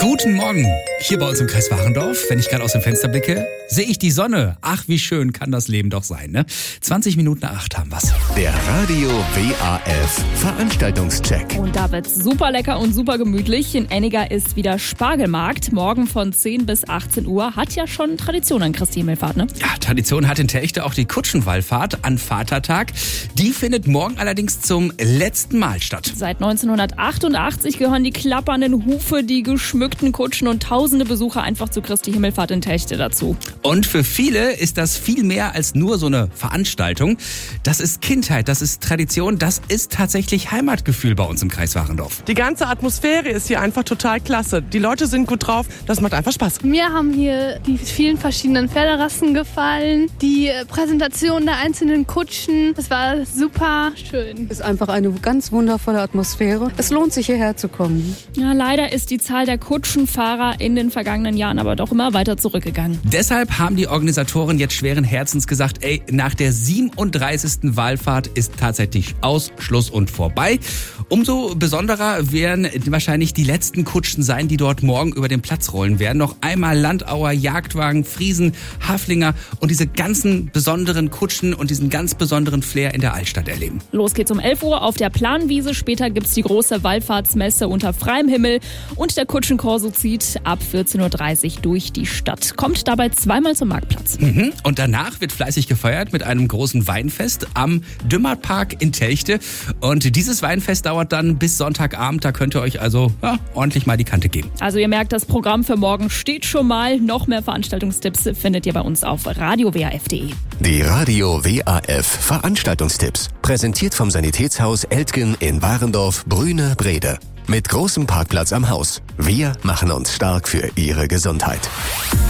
Guten Morgen. Hier bei uns im Kreis Warendorf, wenn ich gerade aus dem Fenster blicke, sehe ich die Sonne. Ach, wie schön kann das Leben doch sein, ne? 20 Minuten nach 8 haben wir's. Der Radio WAF Veranstaltungscheck. Und da wird's super lecker und super gemütlich. In Enniger ist wieder Spargelmarkt. Morgen von 10 bis 18 Uhr. Hat ja schon Tradition an Christi Himmelfahrt, ne? Ja, Tradition hat in Telchte auch die Kutschenwallfahrt an Vatertag. Die findet morgen allerdings zum letzten Mal statt. Seit 1988 gehören die klappernden Hufe, die geschmückten Kutschen und tausende Besucher einfach zu Christi Himmelfahrt in Telchte dazu. Und für viele ist das viel mehr als nur so eine Veranstaltung. Das ist Kindheit, das ist Tradition, das ist tatsächlich Heimatgefühl bei uns im Kreis Warendorf. Die ganze Atmosphäre ist hier einfach total klasse. Die Leute sind gut drauf, das macht einfach Spaß. Mir haben hier die vielen verschiedenen Pferderassen gefallen, die Präsentation der einzelnen Kutschen. Es war super schön. Es ist einfach eine ganz wundervolle Atmosphäre. Es lohnt sich, hierher zu kommen. Ja, leider ist die Zahl der Kutschenfahrer in den vergangenen Jahren aber doch immer weiter zurückgegangen. Deshalb haben die Organisatoren jetzt schweren Herzens gesagt, nach der 37. Wallfahrt ist tatsächlich Aus, Schluss und vorbei. Umso besonderer werden wahrscheinlich die letzten Kutschen sein, die dort morgen über den Platz rollen werden. Noch einmal Landauer, Jagdwagen, Friesen, Haflinger und diese ganzen besonderen Kutschen und diesen ganz besonderen Flair in der Altstadt erleben. Los geht's um 11 Uhr auf der Planwiese. Später gibt's die große Wallfahrtsmesse unter freiem Himmel und der Kutschenkorso zieht ab 14.30 Uhr durch die Stadt. Kommt dabei zweimal zum Marktplatz. Und danach wird fleißig gefeiert mit einem großen Weinfest am Dümmerpark in Telchte. Und dieses Weinfest dauert dann bis Sonntagabend. Da könnt ihr euch also ordentlich mal die Kante geben. Also ihr merkt, das Programm für morgen steht schon mal. Noch mehr Veranstaltungstipps findet ihr bei uns auf radiowaf.de. Die Radio WAF Veranstaltungstipps. Präsentiert vom Sanitätshaus Eltgen in Warendorf, Brüne, Brede. Mit großem Parkplatz am Haus. Wir machen uns stark für Ihre Gesundheit.